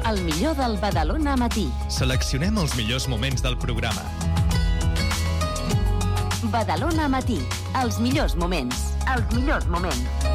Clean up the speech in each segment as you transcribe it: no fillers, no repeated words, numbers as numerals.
El millor del Badalona Matí. Seleccionem els millors moments del programa. Badalona Matí. Els millors moments. Els millors moments.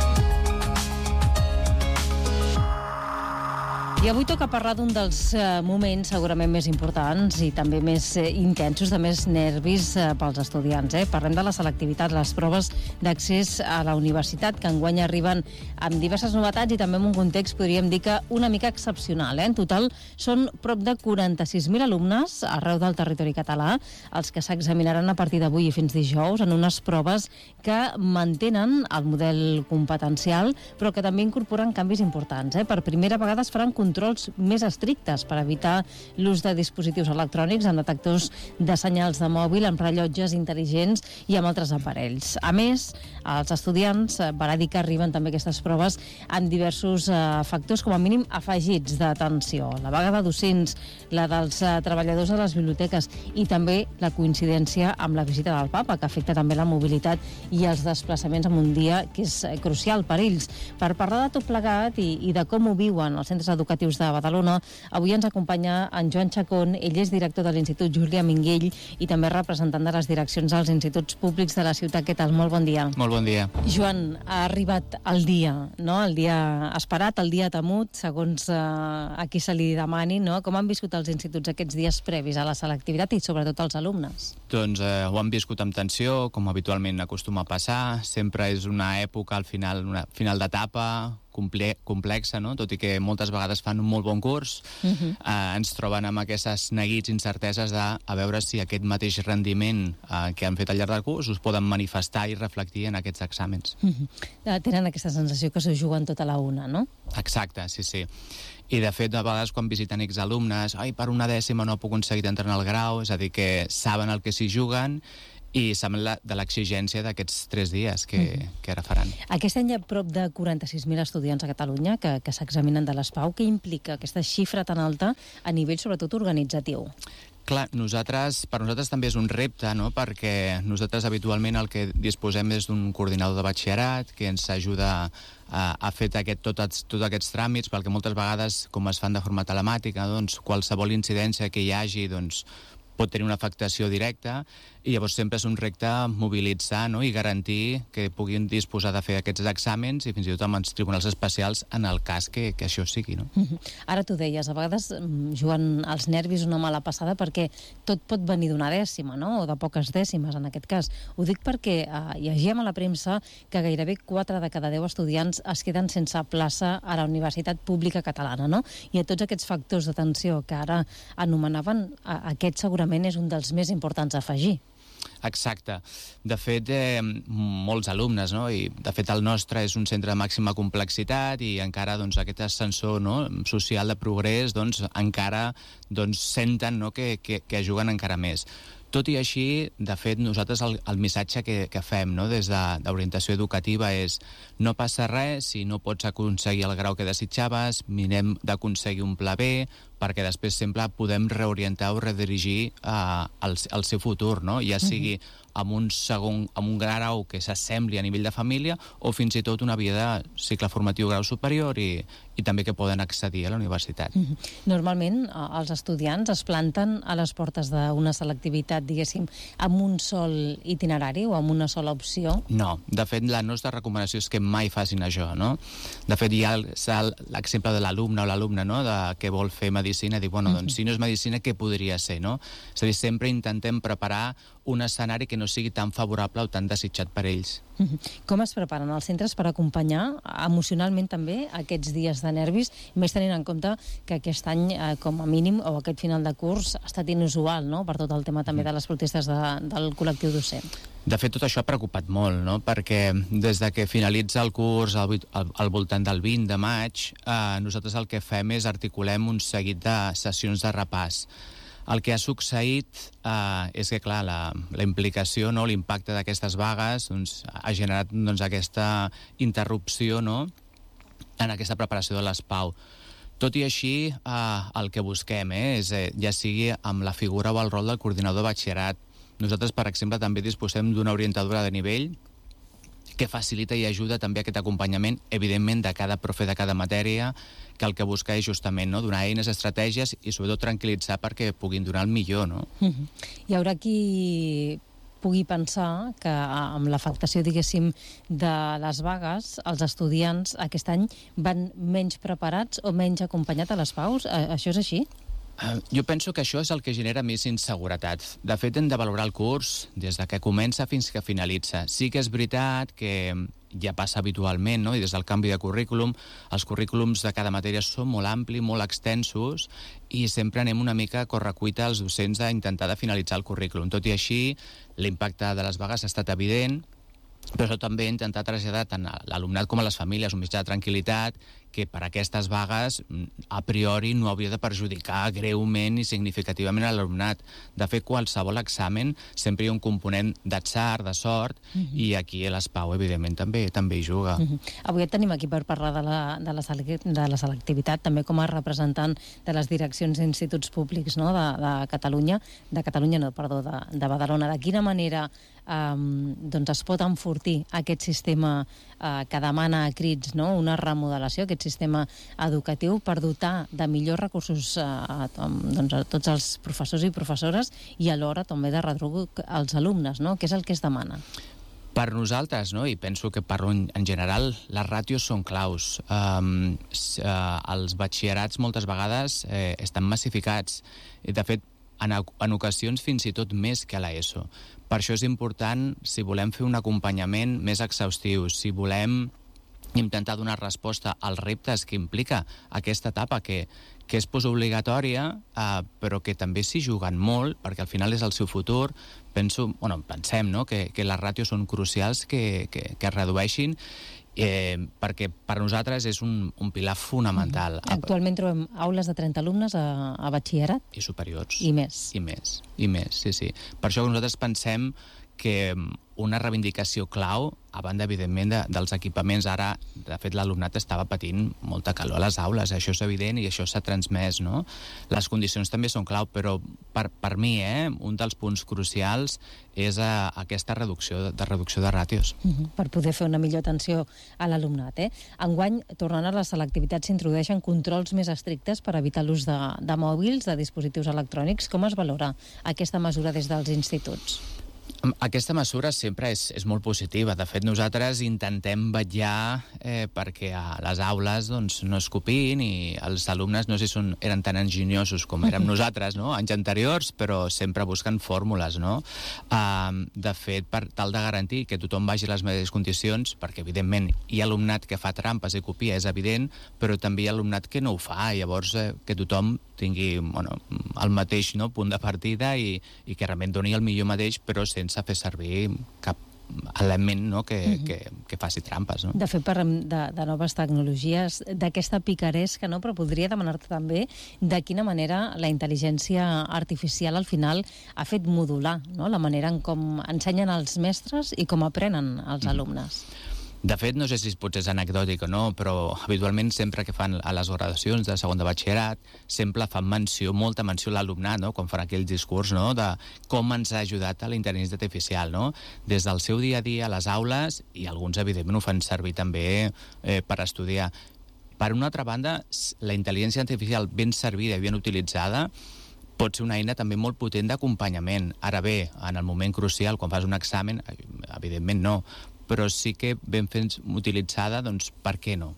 I avui toca parlar d'un dels moments segurament més importants i també més intensos, de més nervis pels estudiants. Parlem de la selectivitat, les proves d'accés a la universitat, que enguany arriben amb diverses novetats i també en un context, podríem dir que una mica excepcional. En total són prop de 46.000 alumnes arreu del territori català, els que s'examinaran a partir d'avui i fins dijous en unes proves que mantenen el model competencial, però que també incorporen canvis importants. Per primera vegada es faran controls més estrictes per evitar l'ús de dispositius electrònics amb detectors de senyals de mòbil, amb rellotges intel·ligents i amb altres aparells. A més, els estudiants, val a dir que arriben també aquestes proves amb diversos factors, com a mínim afegits d'atenció. La vaga de docents, la dels treballadors de les biblioteques i també la coincidència amb la visita del papa, que afecta també la mobilitat i els desplaçaments en un dia que és crucial per ells. Per parlar de tot plegat i de com ho viuen els centres educatius de Badalona, avui ens acompanya en Joan Chacón. Ell és director de l'Institut Júlia Minguell i també representant de les direccions dels instituts públics de la ciutat. Què tal? Molt bon dia. Molt bon dia. Joan, ha arribat el dia, no? El dia esperat, el dia temut, segons a qui se li demani, no? Com han viscut els instituts aquests dies previs a la selectivitat i sobretot els alumnes? Doncs ho han viscut amb tensió, com habitualment acostuma a passar. Sempre és una època, al final, una final d'etapa complexa, no? Tot i que moltes vegades fan un molt bon curs, ens troben amb aquestes neguits, incerteses de a veure si aquest mateix rendiment que han fet al llarg del curs us poden manifestar i reflectir en aquests exàmens. Tenen aquesta sensació que s'ho juguen tota la una, no? Exacte, sí. I de fet, a vegades quan visiten exalumnes, per una dècima no he aconseguit entrar en el grau, és a dir, que saben el que s'hi juguen i saben de l'exigència d'aquests 3 dies que ara faran. Aquest any hi ha prop de 46.000 estudiants a Catalunya que s'examinen de l'ESPAU. Què implica aquesta xifra tan alta a nivell sobretot organitzatiu? Clar, per nosaltres també és un repte, no? Perquè nosaltres habitualment el que disposem és d'un coordinador de batxillerat que ens ajuda a fer tots aquests tràmits, perquè moltes vegades, com es fan de forma telemàtica, doncs qualsevol incidència que hi hagi pot tenir una afectació directa, i llavors sempre és un repte mobilitzar, no? I garantir que puguin disposar de fer aquests exàmens i fins i tot amb els tribunals especials en el cas que això sigui, no? Ara tu deies, a vegades juguen els nervis una mala passada perquè tot pot venir d'una dècima, no? O de poques dècimes en aquest cas. Ho dic perquè llegíem a la premsa que gairebé 4 de cada 10 estudiants es queden sense plaça a la Universitat Pública Catalana, no? I a tots aquests factors d'atenció que ara anomenaven, aquest segurament és un dels més importants a afegir. Exacte. De fet, molts alumnes, no? I de fet el nostre és un centre de màxima complexitat i encara aquest ascensor, no? Social de progrés encara senten, no? que juguen encara més. Tot i així, de fet, nosaltres el missatge que fem, no? Des d'orientació educativa és: no passa res si no pots aconseguir el grau que desitjaves, mirem d'aconseguir un pla B, perquè després sempre podem reorientar o redirigir el seu futur, no? Ja sigui amb un grau que s'assembli a nivell de família o fins i tot una via de cicle formatiu grau superior i també que poden accedir a la universitat. Normalment els estudiants es planten a les portes d'una selectivitat, diguéssim, amb un sol itinerari o amb una sola opció? No, de fet la nostra recomanació és que mai facin això, no? De fet hi ha l'exemple de l'alumne o l'alumna, no? Que vol fer medicina, dir, doncs si no és medicina, què podria ser, no? És a dir, sempre intentem preparar un escenari que no sigui tan favorable o tan desitjat per ells. Com es preparen els centres per acompanyar emocionalment també aquests dies de nervis, més tenint en compte que aquest any, com a mínim, o aquest final de curs, ha estat inusual, no?, per tot el tema també de les protestes del col·lectiu docent? De fet, tot això ha preocupat molt, no?, perquè des de que finalitza el curs al voltant del 20 de maig, nosaltres el que fem és articulem un seguit de sessions de repàs. El que ha succeït és que, clar, la implicació, no, l'impacte d'aquestes vagues ha generat aquesta interrupció, no?, en aquesta preparació de l'ESPAU. Tot i així, el que busquem és, ja sigui amb la figura o el rol del coordinador de batxillerat. Nosaltres, per exemple, també disposem d'una orientadora de nivell que facilita i ajuda també aquest acompanyament, evidentment, de cada profe de cada matèria, que el que busca és justament donar eines, estratègies i sobretot tranquil·litzar perquè puguin donar el millor, no? Hi haurà qui pugui pensar que amb l'afectació, diguéssim, de les vagues, els estudiants aquest any van menys preparats o menys acompanyats a les paus? Això és així? Jo penso que això és el que genera més inseguretat. De fet, hem de valorar el curs des de que comença fins que finalitza. Sí que és veritat que ja passa habitualment, no? I des del canvi de currículum, els currículums de cada matèria són molt amplis, molt extensos, i sempre anem una mica a correcuita als docents a intentar de finalitzar el currículum. Tot i així, l'impacte de les vagues ha estat evident, però això també intentar traslladar tant a l'alumnat com a les famílies un mitjà de tranquil·litat que per aquestes vagues a priori no hauria de perjudicar greument i significativament a l'alumnat. De fet, qualsevol examen sempre hi ha un component d'atzar, de sort, i aquí a l'ESPAU, evidentment, també hi juga. Avui et tenim aquí per parlar de la selectivitat, també com a representant de les direccions d'instituts públics, no? de Catalunya, de Badalona. De quina manera doncs es pot enfortir aquest sistema que demana a crits, no? Una remodelació, aquest sistema educatiu, per dotar de millors recursos a tots els professors i professores i alhora també de redruc als alumnes, no? Què és el que es demana? Per nosaltres, no? I penso que parlo en general, les ràtios són claus. Els batxillerats moltes vegades estan massificats. De fet, en ocasions fins i tot més que a l'ESO. Per això és important, si volem fer un acompanyament més exhaustiu, si volem intentar donar resposta als reptes que implica aquesta etapa, que és postobligatòria, però que també s'hi juguen molt, perquè al final és el seu futur. Pensem, no?, que les ràtios són crucials que es redueixin, perquè per nosaltres és un pilar fonamental. Actualment trobem aules de 30 alumnes a batxillerat? I superiors. I més. I més, sí. Per això nosaltres pensem que una reivindicació clau, a banda, evidentment, dels equipaments. Ara, de fet, l'alumnat estava patint molta calor a les aules, això és evident i això s'ha transmès, no? Les condicions també són clau, però per mi, un dels punts crucials és aquesta reducció de ràtios. Per poder fer una millor atenció a l'alumnat. Enguany, tornant a la selectivitat, s'introdueixen controls més estrictes per evitar l'ús de mòbils, de dispositius electrònics. Com es valora aquesta mesura des dels instituts? Aquesta mesura sempre és molt positiva. De fet, nosaltres intentem vetllar perquè a les aules no es copiïn i els alumnes no sé si eren tan enginyosos com érem nosaltres, no?, anys anteriors, però sempre busquen fórmules, no? De fet, per tal de garantir que tothom vagi a les mateixes condicions, perquè, evidentment, hi ha alumnat que fa trampes i copia, és evident, però també hi ha alumnat que no ho fa, llavors que tothom tingui el mateix punt de partida i que realment doni el millor mateix, però sense fer servir cap element que faci trampes. No? De fet, parlem de noves tecnologies, d'aquesta picaresca, no? Però podria demanar-te també de quina manera la intel·ligència artificial al final ha fet modular, no?, la manera en com ensenyen els mestres i com aprenen els alumnes. De fet, no sé si potser és anecdòtic o no, però habitualment sempre que fan a les gradacions de segon de batxillerat, sempre fan molta menció a l'alumnat, no?, quan fan aquell discurs, no?, de com ens ha ajudat a la intel·ligència artificial, no?, des del seu dia a dia a les aules, i alguns, evidentment, ho fan servir també per estudiar. Per una altra banda, la intel·ligència artificial ben servida i ben utilitzada pot ser una eina també molt potent d'acompanyament. Ara bé, en el moment crucial, quan fas un examen, evidentment no, però sí que ben fet utilitzada, doncs per què no?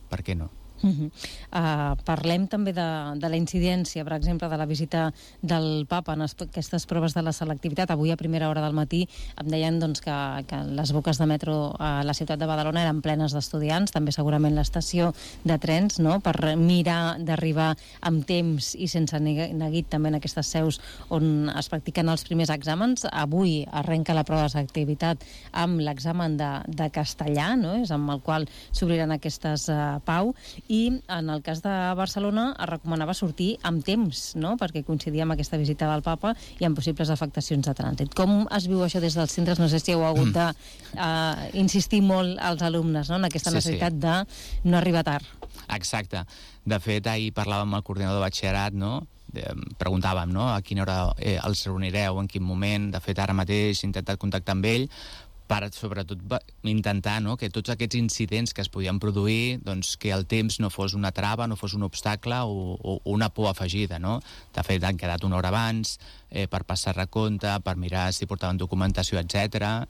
Parlem també de la incidència, per exemple, de la visita del Papa en aquestes proves de la selectivitat. Avui a primera hora del matí em deien que les boques de metro a la ciutat de Badalona eren plenes d'estudiants, també segurament l'estació de trens, no?, per mirar d'arribar amb temps i sense neguit també en aquestes seus on es practiquen els primers exàmens. Avui arrenca la prova de selectivitat amb l'examen de castellà, no?, és amb el qual s'obriran aquestes PAU, i en el cas de Barcelona es recomanava sortir amb temps, no?, perquè coincidia amb aquesta visita del Papa i amb possibles afectacions de trànsit. Com es viu això des dels centres? No sé si heu hagut d'insistir molt als alumnes, no?, en aquesta necessitat de no arribar tard. Exacte. De fet, ahir parlàvem amb el coordinador de batxillerat, no?, preguntàvem, no?, a quina hora els reunireu, en quin moment. De fet, ara mateix he intentat contactar amb ell per sobretot intentar, no?, que tots aquests incidents que es podien produir, doncs, que el temps no fos una trava, no fos un obstacle o una por afegida, no? De fet, han quedat una hora abans per passar recompte, per mirar si portaven documentació, etc.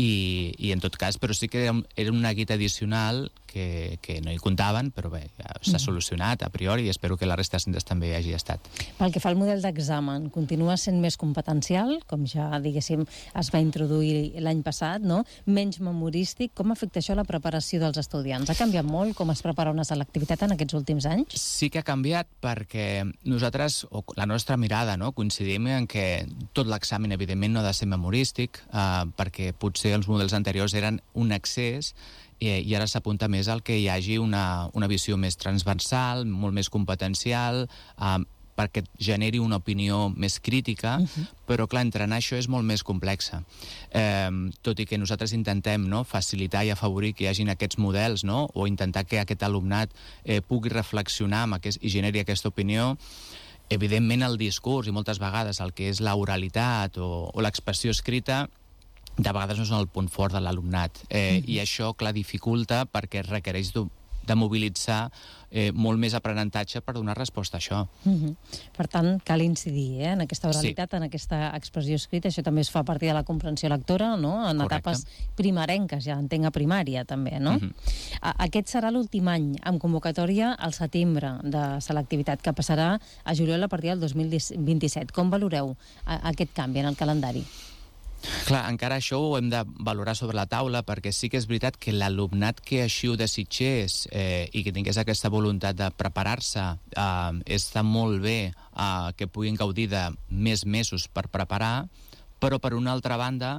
I en tot cas, però sí que era una guita addicional que no hi comptaven, però bé, ja s'ha solucionat a priori i espero que la resta de centres també hagi estat. Pel que fa al model d'examen, continua sent més competencial, com ja, diguéssim, es va introduir l'any passat, no? Menys memorístic. Com afecta això la preparació dels estudiants? Ha canviat molt com es prepara una selectivitat en aquests últims anys? Sí que ha canviat perquè nosaltres, o la nostra mirada, no?, coincidim en que tot l'examen, evidentment, no ha de ser memorístic, perquè potser els models anteriors eren un excés i ara s'apunta més al que hi hagi una visió més transversal, molt més competencial, perquè generi una opinió més crítica, però clar, entrenar això és molt més complexa. Tot i que nosaltres intentem, no?, facilitar i afavorir que hi hagin aquests models, no?, o intentar que aquest alumnat pugui reflexionar i generi aquesta opinió, evidentment el discurs i moltes vegades el que és l'oralitat o l'expressió escrita de vegades no són el punt fort de l'alumnat. I això, clar, dificulta perquè requereix de mobilitzar molt més aprenentatge per donar resposta a això. Per tant, cal incidir en aquesta oralitat, en aquesta expressió escrita. Això també es fa a partir de la comprensió lectora, no?, en etapes primerenques, ja entenc a primària també, no? Aquest serà l'últim any amb convocatòria al setembre de selectivitat, que passarà a juliol a partir del 2027. Com valoreu aquest canvi en el calendari? Clar, encara això ho hem de valorar sobre la taula, perquè sí que és veritat que l'alumnat que així ho desitgés i que tingués aquesta voluntat de preparar-se, està molt bé que puguin gaudir de més mesos per preparar, però per una altra banda,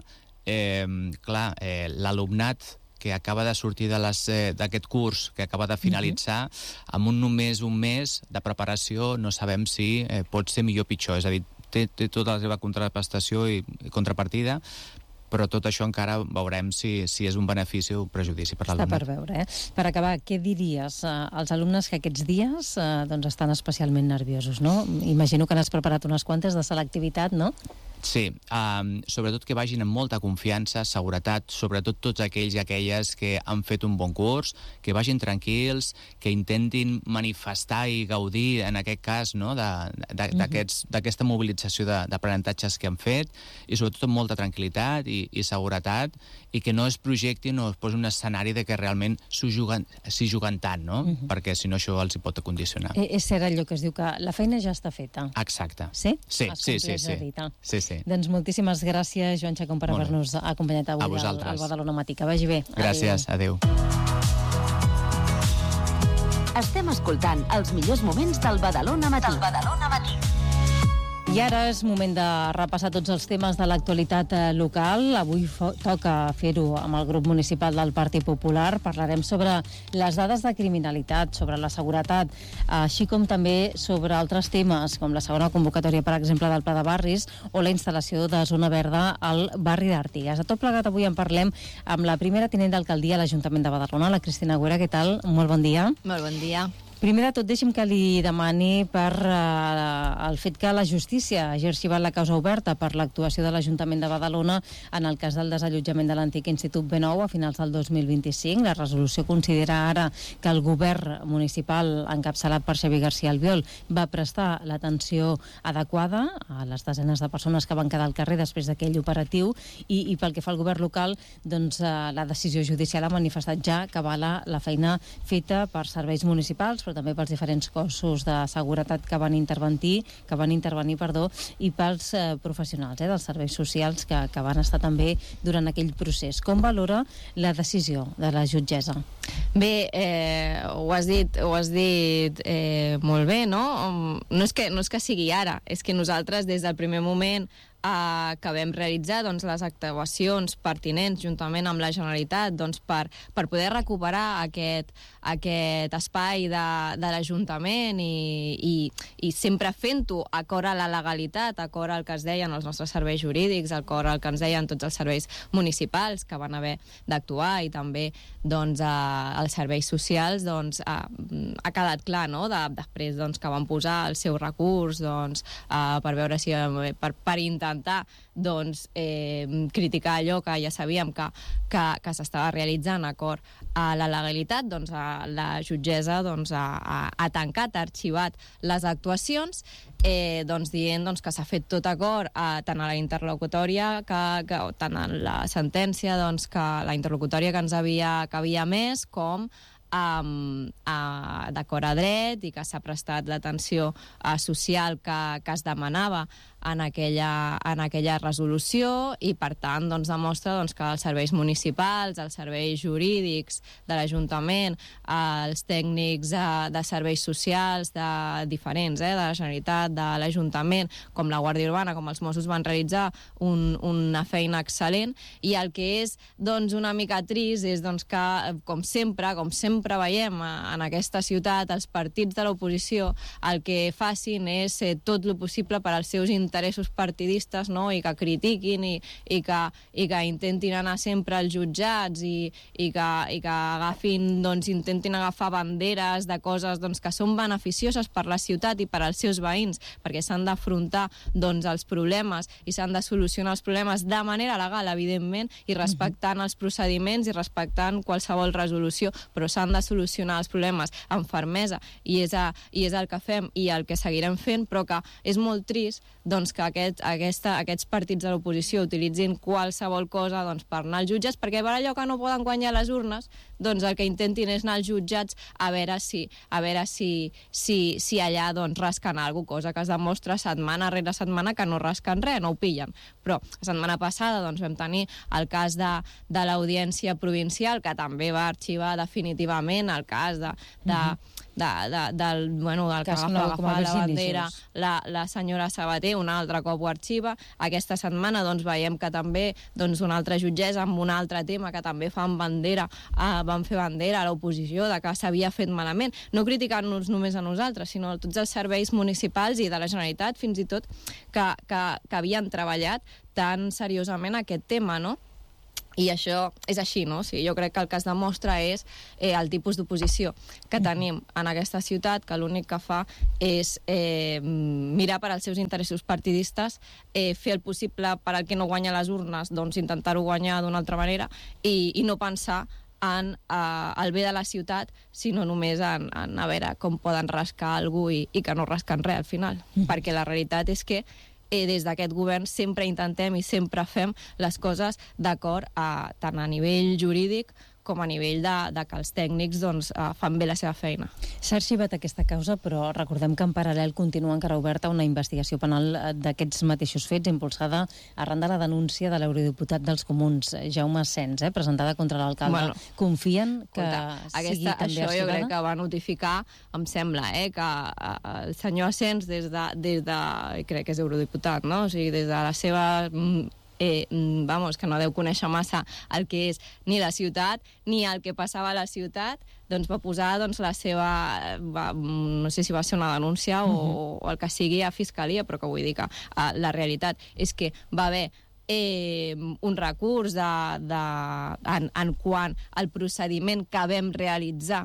clar, l'alumnat que acaba de sortir d'aquest curs, que acaba de finalitzar, amb només un mes de preparació no sabem si pot ser millor o pitjor. És a dir, té tota la seva contraprestació i contrapartida, però tot això encara veurem si és un benefici o un prejudici per l'alumnat. Està per veure, Per acabar, què diries als alumnes que aquests dies estan especialment nerviosos, no? Imagino que n'has preparat unes quantes de selectivitat, no? Sí, sobretot que vagin amb molta confiança, seguretat, sobretot tots aquells i aquelles que han fet un bon curs, que vagin tranquils, que intentin manifestar i gaudir, en aquest cas, no?, d'aquesta mobilització d'aprenentatges que han fet, i sobretot amb molta tranquil·litat i seguretat, i que no es projectin o es posin un escenari de que realment s'hi juguen tant, no? Perquè si no això els hi pot condicionar. És cert allò que es diu que la feina ja està feta. Exacte. Sí? Sí. Sí. Doncs moltíssimes gràcies, Joan Chacón, per haver-nos acompanyat avui al Badalona Matí. Que vagi bé. Gràcies, adéu. Estem escoltant els millors moments del Badalona Matí. I ara és moment de repassar tots els temes de l'actualitat local. Avui toca fer-ho amb el grup municipal del Partit Popular. Parlarem sobre les dades de criminalitat, sobre la seguretat, així com també sobre altres temes, com la segona convocatòria, per exemple, del Pla de Barris o la instal·lació de zona verda al barri d'Artigas. A tot plegat, avui en parlem amb la primera tinent d'alcaldia a l'Ajuntament de Badalona, la Cristina Agüera. Què tal? Molt bon dia. Molt bon dia. Primer de tot, deixi'm que li demani per el fet que la justícia hagi arxivat la causa oberta per l'actuació de l'Ajuntament de Badalona en el cas del desallotjament de l'antic Institut B9 a finals del 2025. La resolució considera ara que el govern municipal, encapçalat per Xavier García Albiol, va prestar l'atenció adequada a les desenes de persones que van quedar al carrer després d'aquell operatiu i pel que fa al govern local, doncs la decisió judicial ha manifestat ja que avala la feina feta per serveis municipals, però també pels diferents cossos de seguretat que van intervenir, i pels professionals dels serveis socials que van estar també durant aquell procés. Com valora la decisió de la jutgessa? Bé, ho has dit molt bé, no? No és que sigui ara, és que nosaltres des del primer moment que vam realitzar les actuacions pertinents juntament amb la Generalitat per poder recuperar aquest espai de l'Ajuntament i sempre fent-ho acord a la legalitat, acord al que es deien els nostres serveis jurídics, acord al que ens deien tots els serveis municipals que van haver d'actuar i també els serveis socials, ha quedat clar, no? Després que van posar el seu recurs per veure si per intervenir intentar doncs, criticar allò que ja sabíem que s'estava realitzant d'acord a la legalitat, doncs la jutgessa doncs, ha tancat, ha arxivat les actuacions, doncs, dient doncs, que s'ha fet tot d'acord tant a la interlocutòria tant a la sentència doncs, que la interlocutòria que ens havia més, com d'acord a dret, i que s'ha prestat l'atenció social que es demanava en aquella resolució, i per tant doncs, demostra doncs, que els serveis municipals, els serveis jurídics de l'Ajuntament, els tècnics de serveis socials diferents, de la Generalitat, de l'Ajuntament, com la Guàrdia Urbana, com els Mossos, van realitzar una feina excel·lent, i el que és doncs, una mica trist és doncs, que, com sempre veiem en aquesta ciutat, els partits de l'oposició el que facin és tot el possible per als seus interessos partidistes, no? I que critiquin i que intentin anar sempre als jutjats i que agafin, doncs, intentin agafar banderes de coses doncs, que són beneficioses per la ciutat i per als seus veïns, perquè s'han d'afrontar doncs, els problemes i s'han de solucionar els problemes de manera legal, evidentment, i respectant els procediments i respectant qualsevol resolució, però s'han de solucionar els problemes amb fermesa, i és el que fem i el que seguirem fent, però que és molt trist doncs, que aquests partits de l'oposició utilitzin qualsevol cosa doncs, per anar als jutjats, perquè per allò que no poden guanyar les urnes, doncs el que intentin és anar als jutjats a veure si allà doncs, rasquen alguna cosa, que es demostra setmana rere setmana que no rasquen res, no ho pillen. Però la setmana passada doncs, vam tenir el cas de l'Audiència Provincial, que també va arxivar definitivament el cas del que agafar la bandera la senyora Sabater, un altre cop ho arxiva. Aquesta setmana doncs, veiem que també doncs, una altra jutgessa amb un altre tema que també van fer bandera a l'oposició de que s'havia fet malament, no criticant-nos només a nosaltres, sinó a tots els serveis municipals i de la Generalitat, fins i tot, que havien treballat tan seriosament aquest tema, no? I això és així, no? O sigui, jo crec que el que es demostra és el tipus d'oposició que tenim en aquesta ciutat, que l'únic que fa és mirar per als seus interessos partidistes, fer el possible per al que no guanya les urnes, doncs intentar-ho guanyar d'una altra manera, i no pensar en el bé de la ciutat, sinó només en a veure com poden rascar algú i que no rasquen res al final. Perquè la realitat és que des d'aquest govern sempre intentem i sempre fem les coses d'acord tant a nivell jurídic com a nivell de que els tècnics doncs, fan bé la seva feina. S'ha arxivat aquesta causa, però recordem que en paral·lel continua encara oberta una investigació penal d'aquests mateixos fets, impulsada arran de la denúncia de l'eurodiputat dels Comuns, Jaume Asens, presentada contra l'alcalde. Bueno, confien que sigui també arxivada? Això jo crec que va notificar, em sembla, que el senyor Asens, des de crec que és eurodiputat, no? O sigui, des de la seva... que no deu conèixer massa el que és ni la ciutat ni el que passava a la ciutat, doncs va posar doncs, la seva... no sé si va ser una denúncia o el que sigui a Fiscalia, però que vull dir que la realitat és que va haver un recurs en quant al procediment que vam realitzar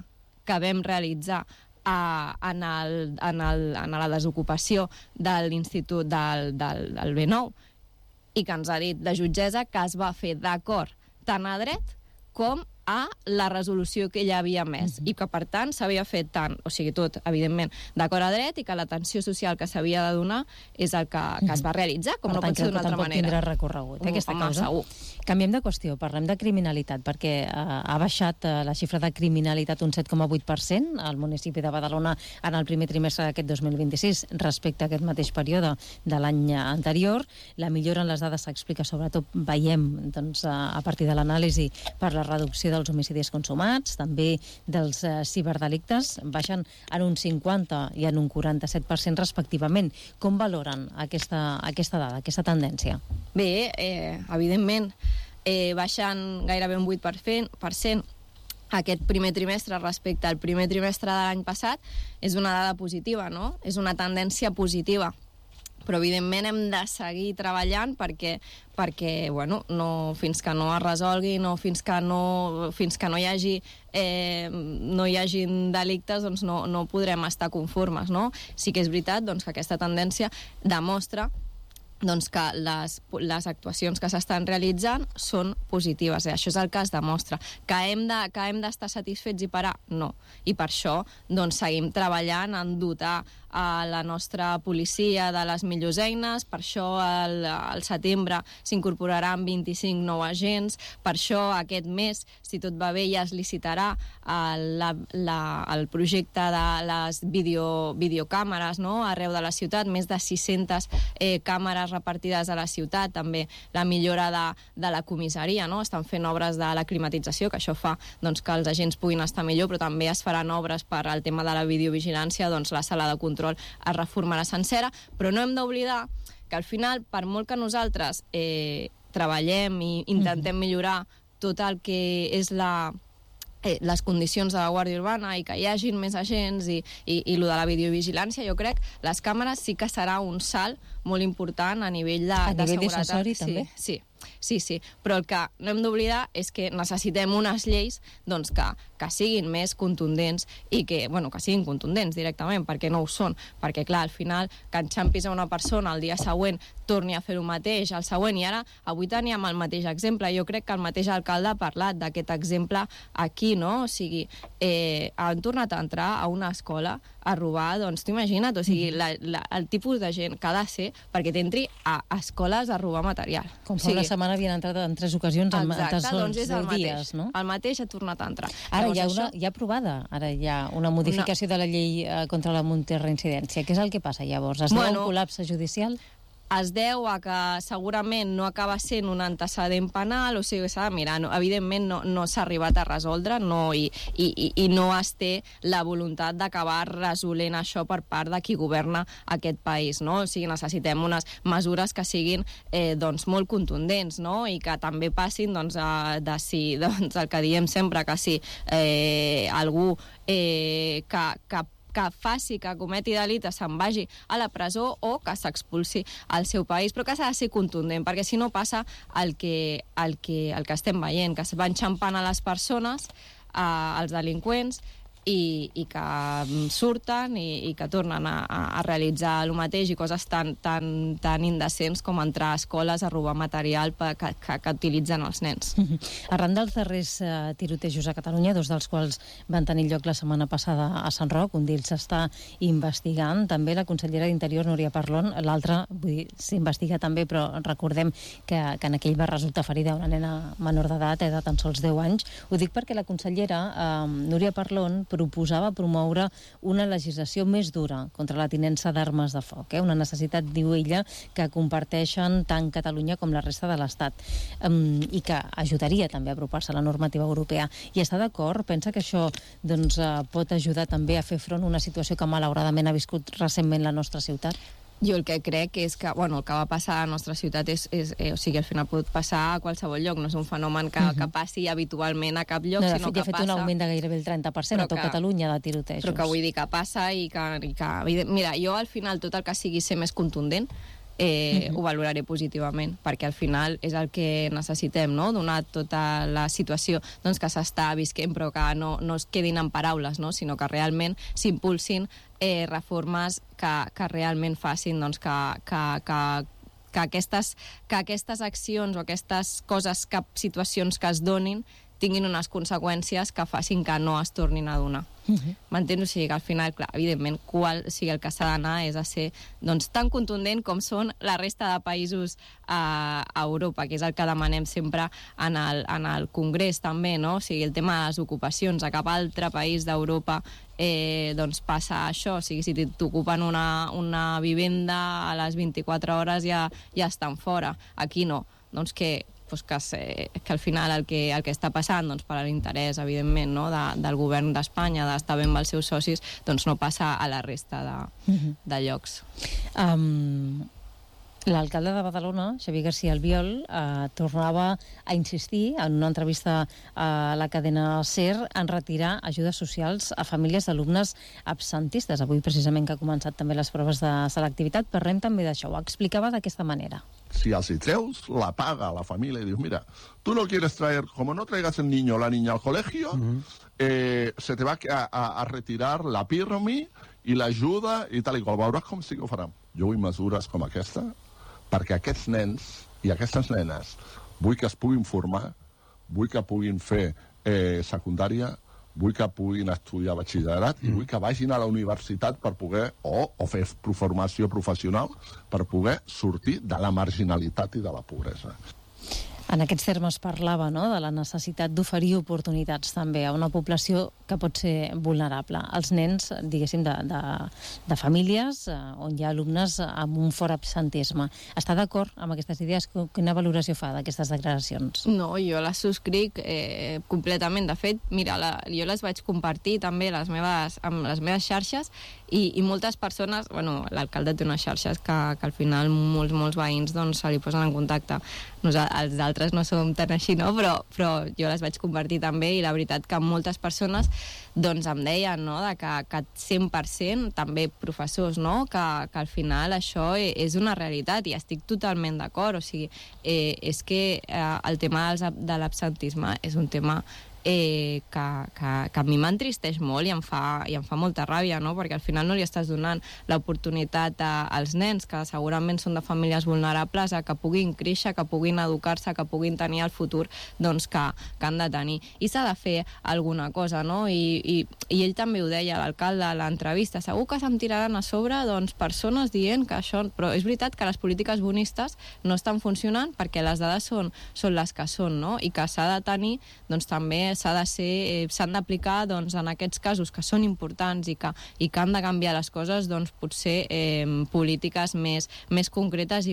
en la desocupació de l'Institut del B9, i que ens ha dit la jutgessa que es va fer d'acord tant a dret com a la resolució que ella havia emès, i que, per tant, s'havia fet tant, o sigui, tot, evidentment, d'acord a dret, i que l'atenció social que s'havia de donar és el que es va realitzar, com no pot ser d'una altra manera. Tindrà recorregut, aquesta causa. Segur. Canviem de qüestió, parlem de criminalitat, perquè ha baixat la xifra de criminalitat un 7,8% al municipi de Badalona en el primer trimestre d'aquest 2026 respecte a aquest mateix període de l'any anterior. La millora en les dades s'explica, sobretot, veiem, doncs, a partir de l'anàlisi per la reducció dels homicidis consumats, també dels ciberdelictes, baixen en un 50 i en un 47% respectivament. Com valoren aquesta dada, aquesta tendència? Bé, evidentment, baixen gairebé un 8% aquest primer trimestre respecte al primer trimestre de l'any passat. És una dada positiva, no? És una tendència positiva. Però, evidentment, hem de seguir treballant perquè bueno, fins que no es resolgui, fins que no hi hagi delictes, doncs no podrem estar conformes, no? Sí que és veritat doncs, que aquesta tendència demostra doncs que les actuacions que s'estan realitzant són positives. Això és el que es demostra. Que hem d'estar satisfets i parar? No. I per això doncs, seguim treballant en dotar a la nostra policia de les millors eines. Per això al setembre s'incorporaran 25 nous agents. Per això aquest mes, si tot va bé, ja es licitarà el projecte de les videocàmeres, no?, arreu de la ciutat, més de 600 càmeres repartides a la ciutat, també la millora de la comissaria, no? Estan fent obres de la climatització, que això fa doncs, que els agents puguin estar millor, però també es faran obres per al tema de la videovigilància, doncs la sala de control es reformarà sencera, però no hem d'oblidar que al final, per molt que nosaltres treballem i intentem millorar tot el que és les condicions de la Guàrdia Urbana i que hi hagin més agents i lo de la videovigilància, jo crec les càmeres sí que serà un salt molt important a nivell de seguretat. A nivell dissuasori, també? Sí, però el que no hem d'oblidar és que necessitem unes lleis doncs, que siguin més contundents i que siguin contundents directament, perquè no ho són. Perquè, clar, al final, que enxampis a una persona el dia següent torni a fer el mateix, el següent, i ara avui teníem el mateix exemple. Jo crec que el mateix alcalde ha parlat d'aquest exemple aquí, no? O sigui, han tornat a entrar a una escola a robar, doncs t'imagina't, o sigui, el tipus de gent que ha de ser perquè t'entri a escoles a robar material. Com fa una setmana havien entrat en 3 ocasions en tan sols 10 dies, no? El mateix ha tornat a entrar. Ara hi ha aprovada, ara hi ha una modificació de la llei contra la multireincidència. Què és el que passa llavors? Es deu un col·lapse judicial? Es deu a que segurament no acaba sent un antecedent penal, o sigui, s'ha de mirar. Evidentment no s'ha arribat a resoldre i no es té la voluntat d'acabar resolent això per part de qui governa aquest país, no? O sigui, necessitem unes mesures que siguin doncs, molt contundents, no? I que també passin doncs, el que diem sempre, que si algú que faci, que cometi delicte, se'n vagi a la presó o que s'expulsi al seu país, però que s'ha de ser contundent, perquè si no passa el que estem veient, que es van enxampant a les persones, als delinqüents, i que surten i que tornen a realitzar el mateix i coses tan indecents com entrar a escoles a robar material que utilitzen els nens. Arran dels darrers tirotejos a Catalunya, 2 dels quals van tenir lloc la setmana passada a Sant Roc, un d'ells s'està investigant, també la consellera d'Interior, Núria Parlon, l'altre s'investiga també, però recordem que en aquell va resultar ferida una nena menor d'edat, de tan sols 10 anys. Ho dic perquè la consellera Núria Parlon proposava promoure una legislació més dura contra la tinença d'armes de foc. Una necessitat, diu ella, que comparteixen tant Catalunya com la resta de l'Estat i que ajudaria també a apropar-se a la normativa europea. I està d'acord? Pensa que això pot ajudar també a fer front a una situació que malauradament ha viscut recentment la nostra ciutat? Jo el que crec és que, el que va passar a la nostra ciutat o sigui, al final pot passar a qualsevol lloc, no és un fenomen que passi habitualment a cap lloc, sinó que passa... Ha fet un augment de gairebé el 30% a tot Catalunya de tirotejos. Però que vull dir que passa i que... Mira, jo al final tot el que sigui ser més contundent ho valoraré positivament, perquè al final és el que necessitem, no? Donar tota la situació doncs, que s'està visquent, però que no es quedin en paraules, no? Sinó que realment s'impulsin reformes que realment facin doncs, que aquestes accions o aquestes coses, situacions que es donin tinguin unes conseqüències que facin que no es tornin a donar. M'entens? O sigui que al final, clar, evidentment, el que s'ha d'anar és a ser doncs, tan contundent com són la resta de països a Europa, que és el que demanem sempre en el Congrés també, no? O sigui, el tema de les ocupacions. A cap altre país d'Europa doncs passa això. O sigui, si t'ocupen una vivenda a les 24 hores ja estan fora. Aquí no. Doncs que al final el que està passant per l'interès, evidentment, no, del govern d'Espanya d'estar bé amb els seus socis, doncs no passa a la resta de llocs. L'alcalde de Badalona, Xavier García Albiol, tornava a insistir en una entrevista a la cadena SER en retirar ajudes socials a famílies d'alumnes absentistes. Avui, precisament, que ha començat també les proves de selectivitat, parlem també d'això. Ho explicava d'aquesta manera. Si els treus la paga a la família y dius, mira, tú no quieres traer, como no traigas el niño o la niña al colegio, se te va a retirar la PIRMI i l'ajuda i tal i qual. Veuràs com sí que ho faran. Jo vull mesures com aquesta perquè aquests nens i aquestes nenes vull que es puguin formar, vull que puguin fer secundària, vull que puguin estudiar batxillerat i vull que vagin a la universitat per poder, o fer formació professional, per poder sortir de la marginalitat i de la pobresa. En aquests termes parlava, no?, de la necessitat d'oferir oportunitats també a una població que pot ser vulnerable. Els nens, diguéssim, de famílies on hi ha alumnes amb un fort absentisme. Està d'acord amb aquestes idees? Quina valoració fa d'aquestes declaracions? No, jo les subscric completament. De fet, mira, jo les vaig compartir també amb les meves xarxes i moltes persones, bueno, l'alcalde té unes xarxes que al final molts veïns doncs, se li posen en contacte. Els altres no som tan així, no? Però jo les vaig compartir també i la veritat que moltes persones doncs em deien, no?, que 100%, també professors, no?, que al final això és una realitat i estic totalment d'acord. O sigui, és que el tema de l'absentisme és un tema que a mi m'entristeix molt i em fa molta ràbia, no? Perquè al final no li estàs donant l'oportunitat als nens, que segurament són de famílies vulnerables, a que puguin créixer, que puguin educar-se, que puguin tenir el futur doncs, que han de tenir. I s'ha de fer alguna cosa, no? I ell també ho deia, l'alcalde, a l'entrevista. Segur que se'm tiraran a sobre doncs, persones dient que això... Però és veritat que les polítiques bonistes no estan funcionant perquè les dades són les que són, no? I que s'ha de tenir, doncs també s'han d'aplicar doncs, en aquests casos que són importants i que han de canviar les coses, doncs potser polítiques més concretes i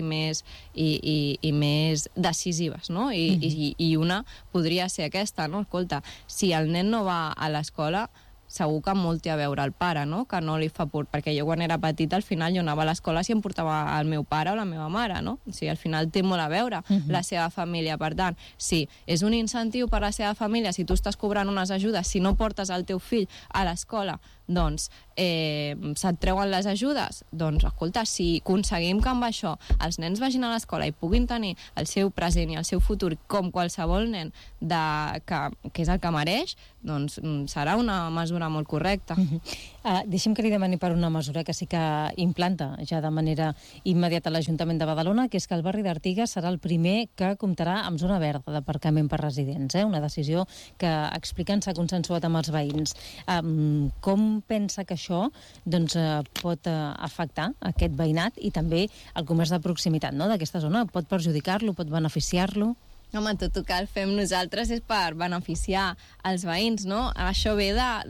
més decisives, no? I una podria ser aquesta, no? Escolta, si el nen no va a l'escola, segur que molt té a veure el pare, no?, que no li fa por, perquè jo quan era petita al final jo anava a l'escola si em portava el meu pare o la meva mare, no? O sigui, al final té molt a veure la seva família. Per tant, si és un incentiu per a la seva família, si tu estàs cobrant unes ajudes, si no portes el teu fill a l'escola, doncs se't treuen les ajudes. Doncs, escolta, si aconseguim que amb això els nens vagin a l'escola i puguin tenir el seu present i el seu futur com qualsevol nen que és el que mereix, doncs serà una mesura molt correcta. Deixi'm que li demani per una mesura que sí que implanta ja de manera immediata l'Ajuntament de Badalona, que és que el barri d'Artigas serà el primer que comptarà amb zona verda d'aparcament per residents. Una decisió que expliquen s'ha consensuat amb els veïns. Com pensa que això doncs, pot afectar aquest veïnat i també el comerç de proximitat, no?, d'aquesta zona? Pot perjudicar-lo, pot beneficiar-lo? Home, tot el que el fem nosaltres és per beneficiar els veïns, no? Això ve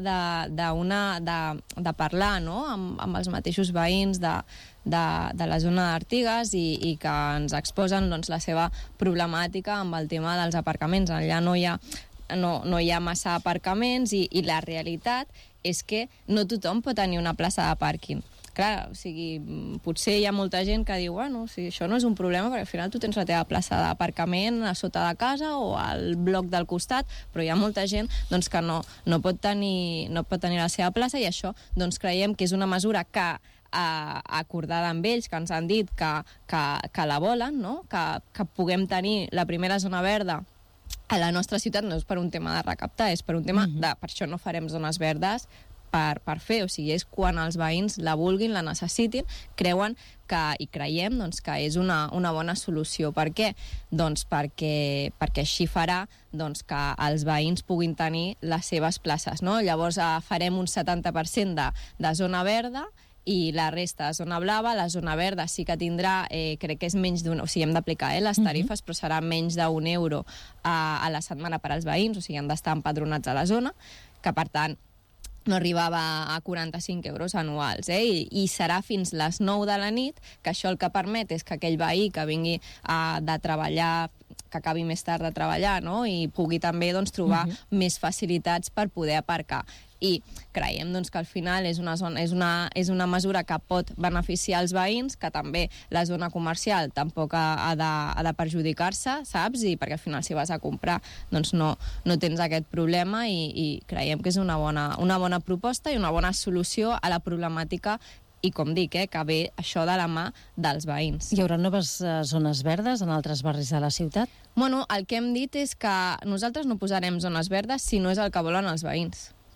de parlar, no?, amb els mateixos veïns de la zona d'Artigas i que ens exposen doncs, la seva problemàtica amb el tema dels aparcaments. Allà no hi ha massa aparcaments i la realitat és que no tothom pot tenir una plaça de pàrquing. Clar, o sigui, potser hi ha molta gent que diu, bueno, si això no és un problema, perquè al final tu tens la teva plaça d'aparcament a sota de casa o al bloc del costat, però hi ha molta gent doncs, que no pot tenir la seva plaça i això doncs, creiem que és una mesura que acordada amb ells, que ens han dit que la volen, no? Que puguem tenir la primera zona verda a la nostra ciutat. No és per un tema de recaptar, és per un tema per això no farem zones verdes per fer, o sigui, és quan els veïns la vulguin, la necessitin, creuen i creiem doncs, que és una bona solució. Per què? Doncs perquè així farà doncs, que els veïns puguin tenir les seves places, no? Llavors farem un 70% de zona verda i la resta de zona blava. La zona verda sí que tindrà, crec que és menys o sigui, hem d'aplicar les tarifes, però serà menys d'1 euro a la setmana per als veïns, o sigui, han d'estar empadronats a la zona, que per tant no arribava a 45 euros anuals, i serà fins les 9 de la nit, que això el que permet és que aquell veí que vingui de treballar, que acabi més tard de treballar, no?, i pugui també doncs, trobar més facilitats per poder aparcar. I creiem doncs, que al final és una mesura que pot beneficiar els veïns, que també la zona comercial tampoc ha de perjudicar-se, saps? I perquè al final si vas a comprar doncs no tens aquest problema i creiem que és una bona proposta i una bona solució a la problemàtica i, com dic, que ve això de la mà dels veïns. Hi haurà noves zones verdes en altres barris de la ciutat? Bueno, el que hem dit és que nosaltres no posarem zones verdes si no és el que volen els veïns.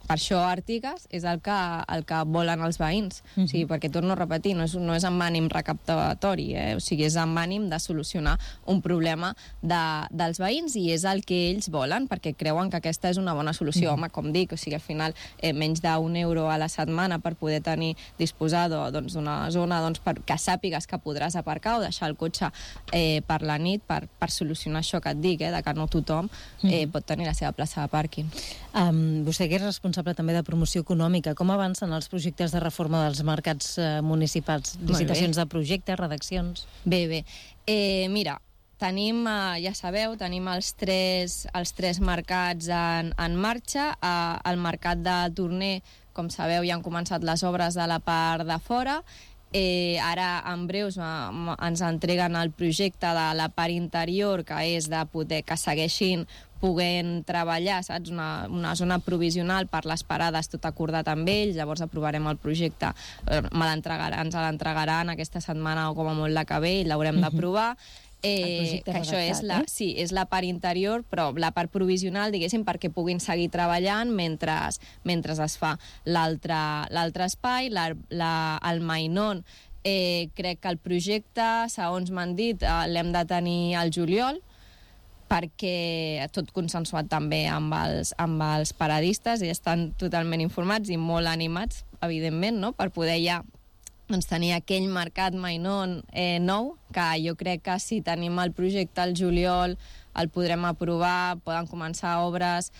per això Artigas és el que volen els veïns. O sigui, perquè torno a repetir, no és amb ànim recaptatori, o sigui, és amb ànim de solucionar un problema dels veïns i és el que ells volen, perquè creuen que aquesta és una bona solució. Home, com dic, o sigui, al final menys d'€1 a la setmana per poder disposar d'una zona que sàpigues que podràs aparcar o deixar el cotxe per la nit per solucionar això que et dic, de que no tothom pot tenir la seva plaça de pàrquing. Vostè que és responsable també de promoció econòmica, com avancen els projectes de reforma dels mercats municipals? Licitacions de projectes, redaccions? Bé. Mira, tenim, ja sabeu, tenim els tres mercats en marxa. El mercat de Torner, com sabeu, ja han començat les obres de la part de fora. Ara, en breus, ens entreguen el projecte de la part interior, que és de poder que segueixin puguent treballar, saps? Una zona provisional per les parades, tot acordat amb ells, llavors aprovarem el projecte, ens l'entregaran aquesta setmana o com a molt la que ve i l'haurem d'aprovar. Que això és la part interior, però la part provisional, diguéssim, perquè puguin seguir treballant mentre es fa l'altre espai. El Mainón, crec que el projecte, segons m'han dit, l'hem de tenir al juliol, perquè tot consensuat també amb els paradistes i estan totalment informats i molt animats, evidentment, no?, per poder ja tenir aquell mercat Mainón nou, que jo crec que si tenim el projecte al juliol el podrem aprovar, poden començar obres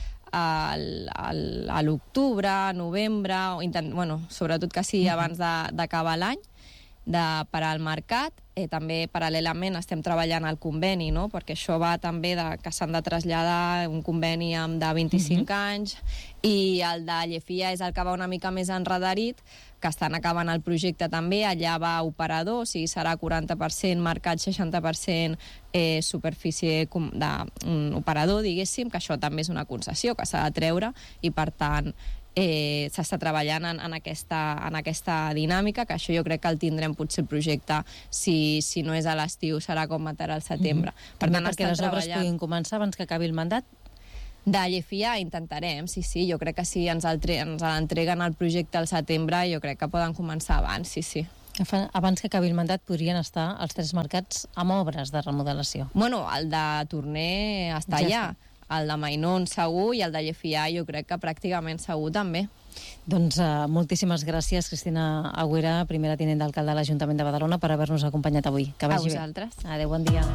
a l'octubre, novembre, sobretot que sigui abans d'acabar l'any, per al mercat. També paral·lelament estem treballant al conveni, no?, perquè això va també que s'han de traslladar un conveni de 25 anys, i el de Llefia és el que va una mica més enredarit, que estan acabant el projecte també. Allà va operador, o sigui, serà 40% mercat, 60% superfície d'operador, diguéssim, que això també és una concessió que s'ha de treure i, per tant, s'està treballant en aquesta dinàmica, que això jo crec que el tindrem potser el projecte, si no és a l'estiu, serà com matar al setembre. Per tant, perquè les obres puguin començar abans que acabi el mandat? De Llefia intentarem, sí, jo crec que si ens l'entreguen el projecte al setembre, jo crec que poden començar abans, sí. Abans que acabi el mandat podrien estar els tres mercats amb obres de remodelació? Bueno, el de Torner està allà. El de Mainón segur i el de Llefià jo crec que pràcticament segur també. Doncs moltíssimes gràcies, Cristina Agüera, primera tinent d'alcalde de l'Ajuntament de Badalona, per haver-nos acompanyat avui. Que vagi bé. A vosaltres. Adéu, bon dia.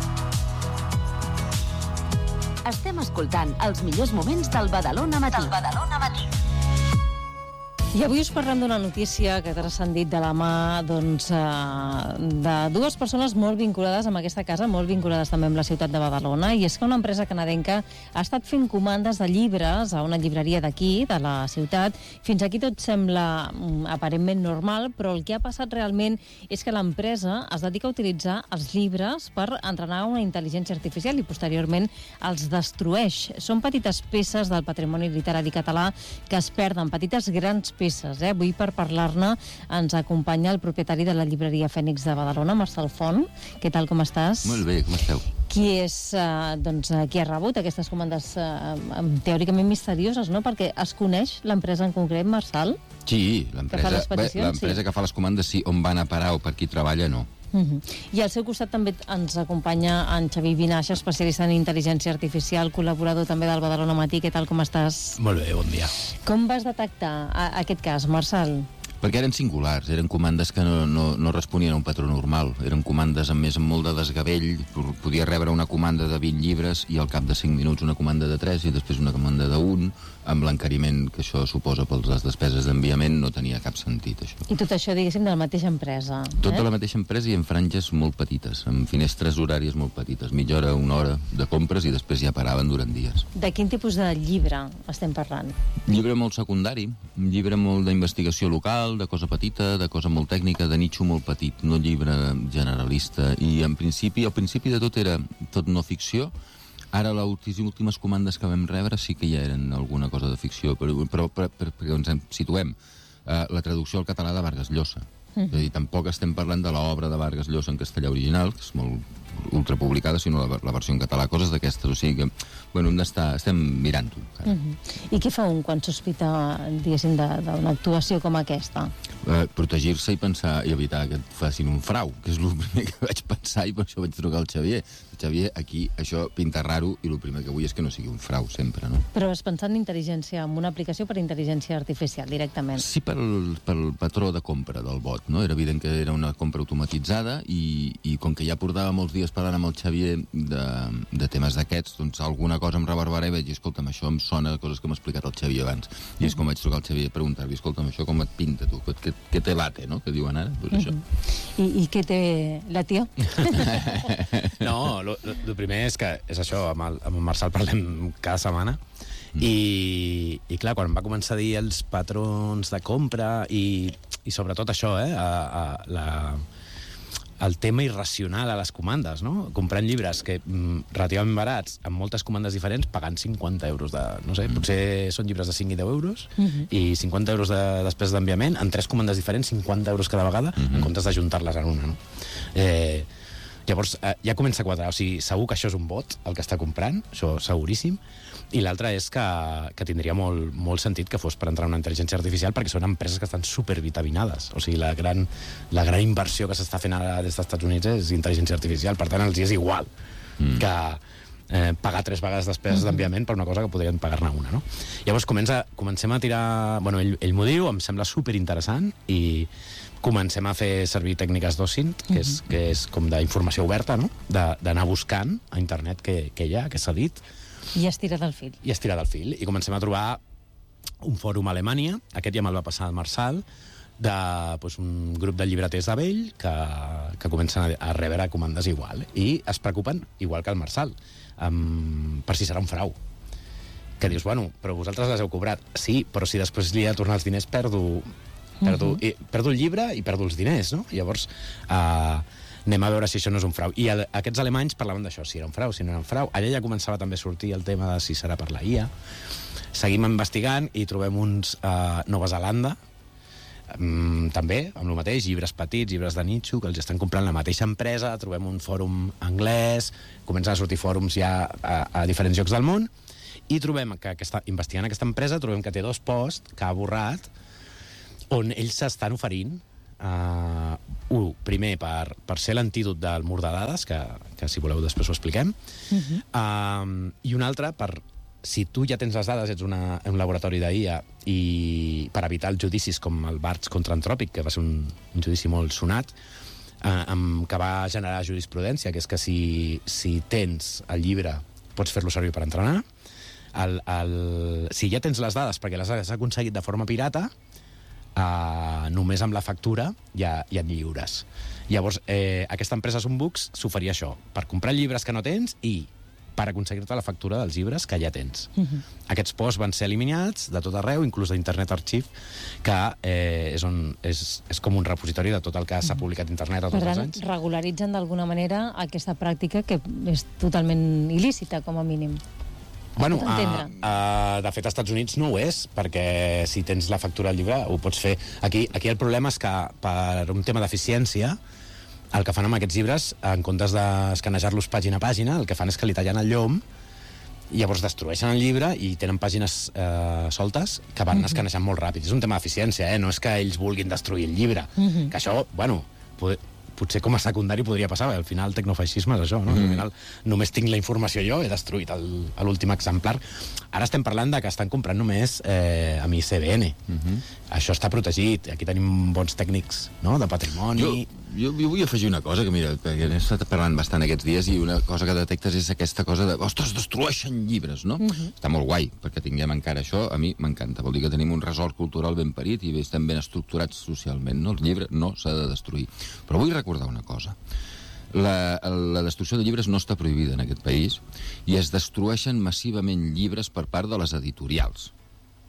Estem escoltant els millors moments del Badalona Matí. I avui us parlem d'una notícia que ha transcendit de la mà de dues persones molt vinculades amb aquesta casa, molt vinculades també amb la ciutat de Badalona, i és que una empresa canadenca ha estat fent comandes de llibres a una llibreria d'aquí, de la ciutat. Fins aquí tot sembla aparentment normal, però el que ha passat realment és que l'empresa es dedica a utilitzar els llibres per entrenar una intel·ligència artificial i posteriorment els destrueix. Són petites peces del patrimoni literari català que es perden, petites grans peces. Avui, per parlar-ne, ens acompanya el propietari de la llibreria Fènix de Badalona, Marçal Font. Què tal, com estàs? Molt bé, com esteu? Qui és, qui ha rebut aquestes comandes teòricament misterioses, no? Perquè es coneix l'empresa en concret, Marçal? Sí, l'empresa que fa les comandes, sí. On van a parar o per qui treballa, no. I al seu costat també ens acompanya en Xavi Vinaixa, especialista en intel·ligència artificial, col·laborador també del Badalona Matí. Què tal, com estàs? Molt bé, bon dia. Com vas detectar aquest cas, Marçal? Perquè eren singulars, eren comandes que no responien a un patró normal. Eren comandes amb molt de desgavell. Podia rebre una comanda de 20 llibres i al cap de 5 minuts una comanda de 3 i després una comanda de 1, amb l'encariment que això suposa per les despeses d'enviament. No tenia cap sentit, això. I tot això, diguéssim, de la mateixa empresa. Tot de la mateixa empresa i en franges molt petites, amb finestres horàries molt petites. Mitja hora, una hora de compres i després ja paraven durant dies. De quin tipus de llibre estem parlant? Llibre molt secundari, llibre molt d'investigació local, de cosa petita, de cosa molt tècnica, de nitxo molt petit, no llibre generalista. I al principi de tot era tot no ficció. Ara les últimes comandes que vam rebre sí que ja eren alguna cosa de ficció, però perquè ens en situem. La traducció al català de Vargas Llosa. És a dir, tampoc estem parlant de l'obra de Vargas Llosa en castellà original, que és molt ultrapublicada, sinó la versió en català, coses d'aquestes, o sigui que, bueno, estem mirant-ho. I què fa un quan sospita, diguéssim, d'una actuació com aquesta? Protegir-se i pensar i evitar que et facin un frau, que és el primer que vaig pensar, i per això vaig trucar al Xavier. Xavier, aquí això pinta raro i el primer que vull és que no sigui un frau sempre, no? Però has pensat en intel·ligència, en una aplicació per intel·ligència artificial, directament? Sí, pel patró de compra del bot, no? Era evident que era una compra automatitzada i com que ja portava molts dies parlant amb el Xavier de temes d'aquests, doncs alguna cosa em reverberava i vaig dir, escolta'm, això em sona coses que m'ha explicat el Xavier abans. I és com vaig trucar al Xavier a preguntar-li, escolta'm, això com et pinta, tu? Què té late, no?, que diuen ara? Pues això. I què té la tia? No, el primer és que és això, amb el Marçal parlem cada setmana i clar, quan em va començar a dir els patrons de compra i sobretot això, el tema irracional a les comandes, no? Comprant llibres que relativament barats, amb moltes comandes diferents, pagant 50 euros de... No sé, potser són llibres de 5 i 10 euros i 50 euros de despesa d'enviament, en 3 comandes diferents, 50 euros cada vegada, en comptes d'ajuntar-les en una, no? Llavors, ja comença a quadrar. O sigui, segur que això és un bot, el que està comprant, això seguríssim, i l'altre és que tindria molt sentit que fos per entrar en una intel·ligència artificial, perquè són empreses que estan supervitaminades. O sigui, la gran inversió que s'està fent ara des dels Estats Units és intel·ligència artificial. Per tant, els és igual que pagar 3 vegades despeses d'enviament per una cosa que podrien pagar-ne una, no? Llavors, comencem a tirar... Bueno, ell m'ho diu, em sembla superinteressant, i comencem a fer servir tècniques d'OSINT, que és com d'informació oberta, no? D'anar buscant a internet què hi ha, què s'ha dit. I estirar del fil. I comencem a trobar un fòrum a Alemanya, aquest ja me'l va passar el Marçal, un grup de llibreters de vell que comencen a rebre comandes igual. I es preocupen, igual que el Marçal, per si serà un frau. Que dius, bueno, però vosaltres les heu cobrat. Sí, però si després li he de tornar els diners, perdo el llibre i perdo els diners, no? Llavors, anem a veure si això no és un frau. I aquests alemanys parlaven d'això, si era un frau, si no era un frau. Allà ja començava també a sortir el tema de si serà per la IA. Seguim investigant i trobem uns a Nova Zelanda, també, amb el mateix, llibres petits, llibres de nicho, que els estan comprant la mateixa empresa, trobem un fòrum anglès, comencen a sortir fòrums ja a diferents llocs del món, i trobem que investigant aquesta empresa, trobem que té 2 posts que ha borrat, on ells s'estan oferint primer per ser l'antídot del mur de dades, que si voleu després ho expliquem, i un altre per, si tu ja tens les dades, ets un laboratori d'IA, i per evitar els judicis com el Barts contra Anthropic, que va ser un judici molt sonat, que va generar jurisprudència, que és que si tens el llibre pots fer-lo servir per entrenar, si ja tens les dades perquè les has aconseguit de forma pirata, només amb la factura ja et lliures. Llavors, aquesta empresa Sunbooks s'oferia això, per comprar llibres que no tens i per aconseguir-te la factura dels llibres que ja tens. Aquests posts van ser eliminats de tot arreu, inclús d'Internet Archive, que és com un repositori de tot el que s'ha publicat a internet a tots els anys. Per tant, regularitzen d'alguna manera aquesta pràctica que és totalment il·lícita, com a mínim. Bueno, de fet, als Estats Units no ho és, perquè si tens la factura del llibre ho pots fer. Aquí el problema és que per un tema d'eficiència el que fan amb aquests llibres, en comptes d'escanejar-los pàgina a pàgina, el que fan és que li tallen el llom i llavors destrueixen el llibre i tenen pàgines soltes que van escanejant molt ràpid. És un tema d'eficiència, no és que ells vulguin destruir el llibre. Que això, bueno, potser com a secundari podria passar, al final el tecnofeixisme és això, no? Al final només tinc la informació jo, he destruït l'últim exemplar. Ara estem parlant de que estan comprant només amb ICBN. Això està protegit, aquí tenim bons tècnics, no?, de patrimoni. Jo vull afegir una cosa, que mira, perquè n'he estat parlant bastant aquests dies, i una cosa que detectes és aquesta cosa de, ostres, destrueixen llibres, no? Està molt guai, perquè tinguem encara això, a mi m'encanta, vol dir que tenim un resort cultural ben parit i estem ben estructurats socialment, no? El llibre no s'ha de destruir. Però vull recordar una cosa. La destrucció de llibres no està prohibida en aquest país i es destrueixen massivament llibres per part de les editorials.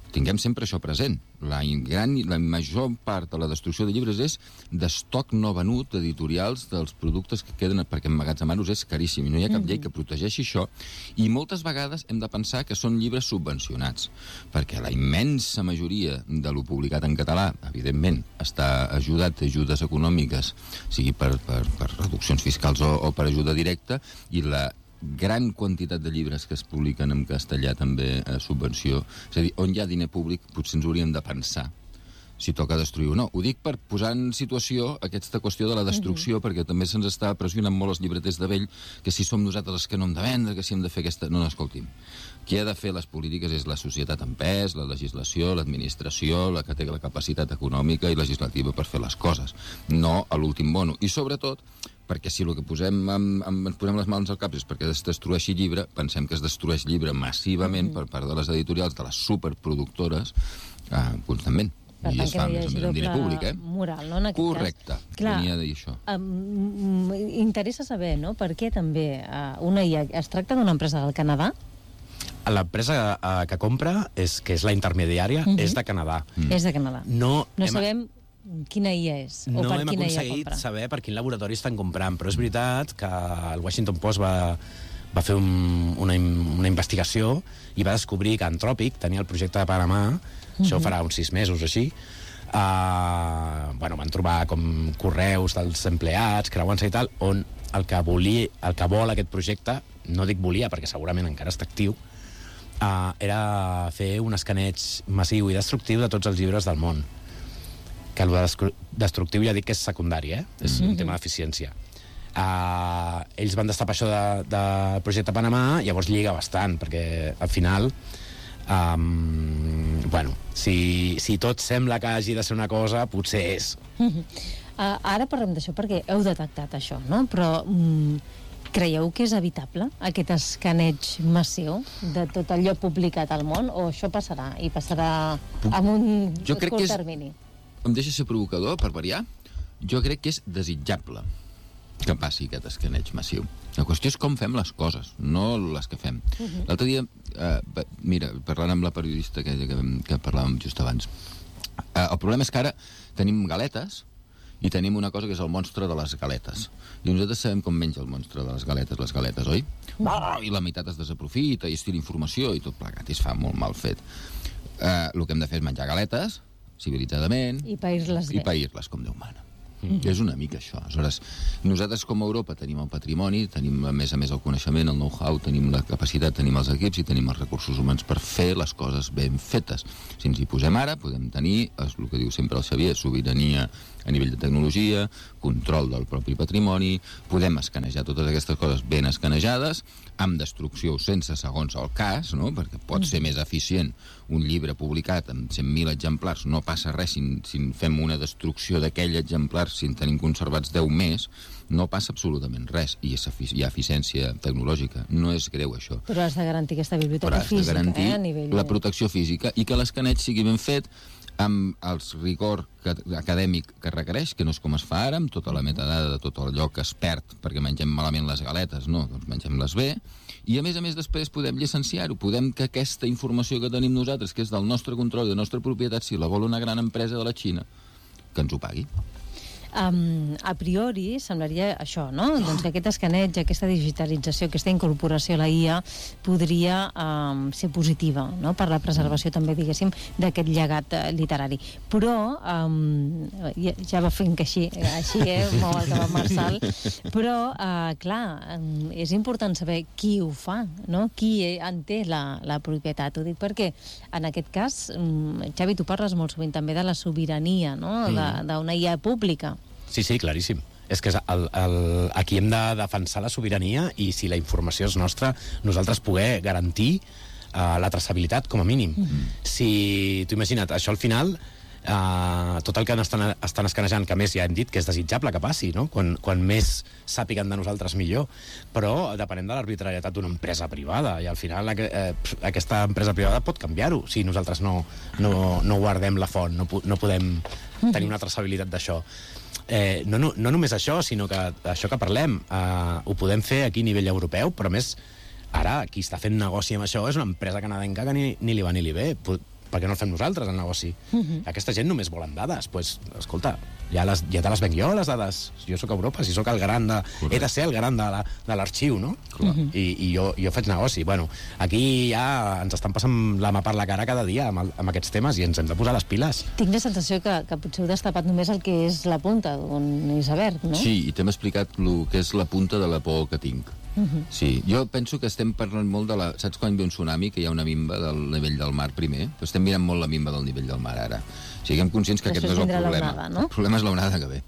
tinguem sempre això present. La major part de la destrucció de llibres és d'estoc no venut d'editorials dels productes que queden, perquè emmagatzemar-los és caríssim i no hi ha cap llei que protegeixi això, i moltes vegades hem de pensar que són llibres subvencionats, perquè la immensa majoria de lo publicat en català, evidentment, està ajudat d'ajudes econòmiques, sigui per reduccions fiscals o per ajuda directa, i la gran quantitat de llibres que es publiquen en castellà també a subvenció. És a dir, on hi ha diner públic potser ens hauríem de pensar si toca destruir o no. Ho dic per posar en situació aquesta qüestió de la destrucció, perquè també se'ns està pressionant molt els llibreters de vell, que si som nosaltres els que no hem de vendre, que si hem de fer aquesta... No, escolti'm. Qui ha de fer les polítiques és la societat en pes, la legislació, l'administració, la que té la capacitat econòmica i legislativa per fer les coses, no a l'últim mono. I sobretot, perquè si el que ens posem les mans al cap és perquè es destrueixi llibre, pensem que es destrueix llibre massivament per part de les editorials, de les superproductores, constantment. Per I tant, es fa més amb diner públic, moral, no, en aquest correcte, cas. Clar, venia a dir això. Interessa saber, no?, per què també una IA... Es tracta d'una empresa del Canadà? L'empresa que compra, que és la intermediària, és de Canadà. És de Canadà. No sabem quina IA és, o per quina IA compra. No hem aconseguit saber per quin laboratori estan comprant, però és veritat que el Washington Post va fer una investigació i va descobrir que Anthropic tenia el projecte de Panamà, això farà uns 6 mesos o així, van trobar com correus dels empleats, creuant-se i tal, on el que vol aquest projecte, no dic volia perquè segurament encara està actiu, era fer un escaneig massiu i destructiu de tots els llibres del món. Que el destructiu ja dic que és secundari, és un tema d'eficiència. Ells van destapar això del projecte Panamà, llavors lliga bastant, perquè al final si tot sembla que hagi de ser una cosa, potser és. Ara parlem d'això perquè heu detectat això, no? Però creieu que és evitable aquest escaneig massiu de tot allò publicat al món, o això passarà, i passarà amb un curt termini? Em deixa ser provocador, per variar? Jo crec que és desitjable que passi aquest escaneig massiu. La qüestió és com fem les coses, no les que fem. L'altre dia, mira, parlant amb la periodista que parlàvem just abans, el problema és que ara tenim galetes i tenim una cosa que és el monstre de les galetes. I nosaltres sabem com menja el monstre de les galetes, oi? I la meitat es desaprofita i es tira informació i tot plegat, i es fa molt mal fet. El que hem de fer és menjar galetes civilitzadament i pair-les bé. I pair-les com Déu mana. És una mica això. Aleshores, nosaltres com a Europa tenim el patrimoni, tenim a més el coneixement, el know-how, tenim la capacitat, tenim els equips i tenim els recursos humans per fer les coses ben fetes. Si ens hi posem ara, podem tenir, el que diu sempre el Xavier, sobirania a nivell de tecnologia, control del propi patrimoni, podem escanejar totes aquestes coses ben escanejades, amb destrucció sense segons el cas, no? Perquè pot ser més eficient un llibre publicat amb 100.000 exemplars, no passa res si fem una destrucció d'aquell exemplar, si en tenim conservats 10 més, no passa absolutament res, i hi ha eficiència tecnològica, no és greu això. Però has de garantir aquesta biblioteca física, però has de garantir a nivell... la protecció física i que l'escaneig sigui ben fet, amb el rigor acadèmic que requereix, que no és com es fa ara, amb tota la metadada de tot allò que es perd perquè mengem malament les galetes, no, doncs mengem-les bé, i a més després podem llicenciar-ho, podem que aquesta informació que tenim nosaltres, que és del nostre control i de la nostra propietat, si la vol una gran empresa de la Xina, que ens ho pagui. A priori semblaria això, no? Doncs que aquest escaneig, aquesta digitalització, aquesta incorporació a la IA podria ser positiva, no?, per la preservació també, diguéssim, d'aquest llegat literari. Però ja va fent que així mou el cap Marçal, però clar, és important saber qui ho fa, no?, qui en té la propietat. Ho dic perquè en aquest cas, Xavi, tu parles molt sovint també de la sobirania, no?, d'una IA pública. Sí, claríssim. És que aquí hem de defensar la sobirania i si la informació és nostra, nosaltres poder garantir la traçabilitat, com a mínim. Si tu imagina't, això al final, tot el que estan escanejant, que més ja hem dit que és desitjable que passi, no? Quan més sàpiguen de nosaltres millor, però depenent de l'arbitrarietat d'una empresa privada, i al final aquesta empresa privada pot canviar-ho si nosaltres no guardem la font, no podem tenir una traçabilitat d'això. No només això, sinó que això que parlem ho podem fer aquí a nivell europeu, però més ara qui està fent negoci amb això és una empresa canadenca que ni li va ni li ve. per què no el fem nosaltres, el negoci? Aquesta gent només volen dades. Pues, escolta, ja te les venc jo, les dades. Jo sóc a Europa, si sóc el garant he de ser el garant de l'arxiu, no? I jo faig negoci. Bueno, aquí ja ens estan passant la mà per la cara cada dia amb aquests temes i ens hem de posar les piles. Tinc la sensació que potser heu destapat només el que és la punta d'un iceberg, no? Sí, i t'hem explicat el que és la punta de la por que tinc. Sí, jo penso que estem parlant molt de la... Saps quan ve un tsunami, que hi ha una minva del nivell del mar primer? Però estem mirant molt la minva del nivell del mar ara. Siguem conscients que aquest no és el problema. L'onada, no? El problema és l'onada que ve.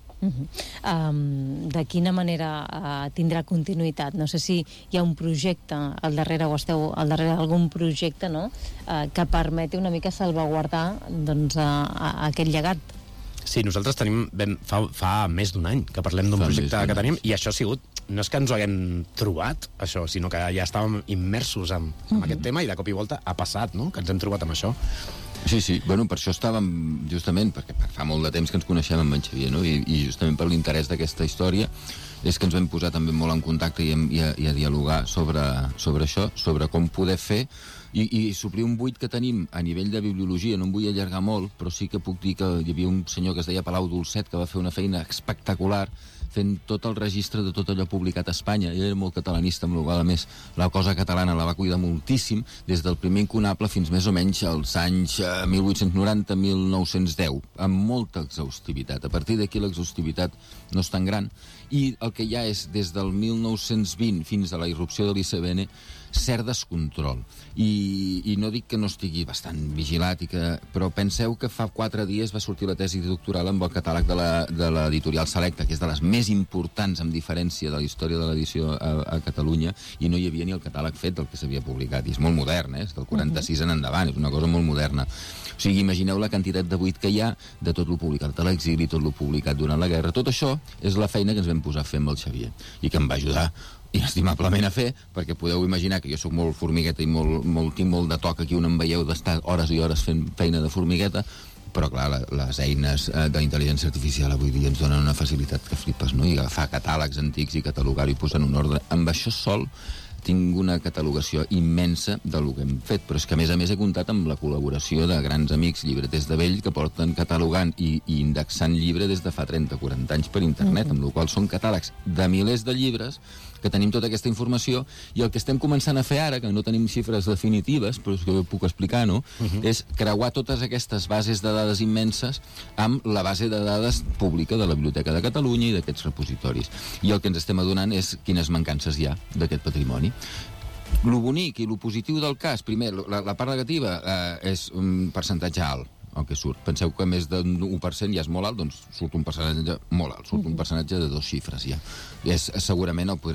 De quina manera tindrà continuïtat? No sé si hi ha un projecte al darrere, o esteu al darrere d'algun projecte, no?, que permeti una mica salvaguardar doncs, aquest llegat. Sí, nosaltres tenim fa més d'un any que parlem d'un projecte que tenim, i això ha sigut, no és que ens ho haguem trobat, això, sinó que ja estàvem immersos en aquest tema i de cop i volta ha passat, no?, que ens hem trobat amb això. Sí, bueno, per això estàvem, justament, perquè fa molt de temps que ens coneixem amb en Xavier, no?, i justament per l'interès d'aquesta història és que ens vam posar també molt en contacte i a dialogar sobre això, sobre com poder fer i suplir un buit que tenim a nivell de bibliologia. No em vull allargar molt, però sí que puc dir que hi havia un senyor que es deia Palau Dolcet, que va fer una feina espectacular fent tot el registre de tot allò publicat a Espanya. Ell era molt catalanista, amb la qual, a més, la cosa catalana la va cuidar moltíssim, des del primer incunable fins més o menys als anys 1890-1910, amb molta exhaustivitat. A partir d'aquí l'exhaustivitat no és tan gran, i el que hi ha és, des del 1920 fins a la irrupció de l'ICBN, cert descontrol. I no dic que no estigui bastant vigilat, però penseu que fa 4 dies va sortir la tesi doctoral amb el catàleg de l'editorial Selecta, que és de les més importants, amb diferència, de la història de l'edició a Catalunya, i no hi havia ni el catàleg fet del que s'havia publicat. I és molt modern, és del 46 en endavant, és una cosa molt moderna. O sigui, imagineu la quantitat de buit que hi ha de tot lo publicat a l'exili, tot lo publicat durant la guerra. Tot això és la feina que ens vam posar a fer amb el Xavier, i que em va ajudar inestimablement a fer, perquè podeu imaginar que jo sóc molt formigueta i tinc molt de toc aquí on em veieu d'estar hores i hores fent feina de formigueta, però clar, les eines d'intel·ligència artificial avui dia ens donen una facilitat que flipes, no? I agafar catàlegs antics i catalogar-ho i posar en un ordre. Amb això sol tinc una catalogació immensa del que hem fet, però és que a més he comptat amb la col·laboració de grans amics llibreters de vell que porten catalogant i indexant llibre des de fa 30-40 anys per internet, amb la qual són catàlegs de milers de llibres que tenim tota aquesta informació, i el que estem començant a fer ara, que no tenim xifres definitives, però és que ho puc explicar, no?, és creuar totes aquestes bases de dades immenses amb la base de dades pública de la Biblioteca de Catalunya i d'aquests repositoris. I el que ens estem adonant és quines mancances hi ha d'aquest patrimoni. Lo bonic i lo positiu del cas, primer, la part negativa és un percentatge alt, el que surt. Penseu que més d'un 1% ja és molt alt, doncs surt un percentatge molt alt, surt un percentatge de 2 xifres ja. I és segurament el